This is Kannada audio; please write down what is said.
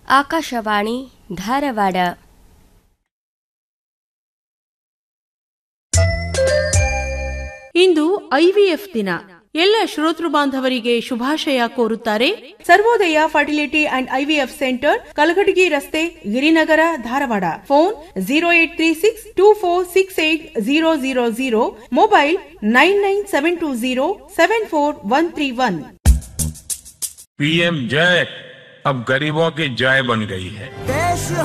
ಆಕಾಶವಾಣಿ ಧಾರವಾಡ. ಇಂದು ಐವಿಎಫ್ ದಿನ. ಎಲ್ಲ ಶ್ರೋತೃ ಬಾಂಧವರಿಗೆ ಶುಭಾಶಯ ಕೋರುತ್ತಾರೆ ಸರ್ವೋದಯ fertility and IVF centre, Kalghatgi ರಸ್ತೆ, Girinagar, Dharwad. Phone 0836246800, mobile 9972074131. PM जय अब गरीबों की जय बन गई है.